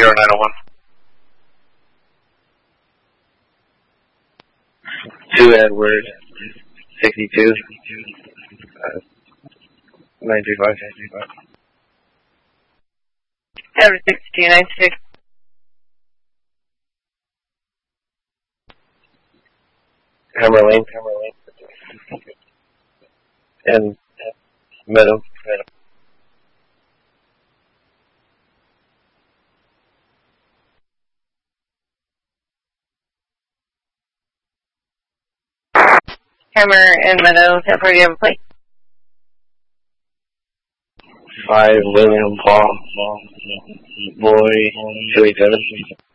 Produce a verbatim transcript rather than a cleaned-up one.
zero nine oh one. Two Edward, sixty-two, uh, nine three five. Edward sixty-two, nine six. Hammer Lane, Hammer Lane. And Meadow, Meadow. Hammer and Meadow, ten forty, have a plate. Five William Paul, Boy, two eight seven.